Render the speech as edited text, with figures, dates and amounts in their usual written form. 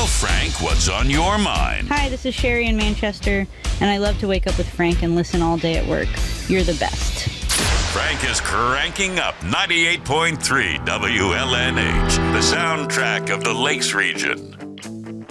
Tell Frank what's on your mind. Hi, this is Sherry in Manchester, and I love to wake up with Frank and listen all day at work. You're the best. Frank is cranking up 98.3 WLNH, the soundtrack of the Lakes region.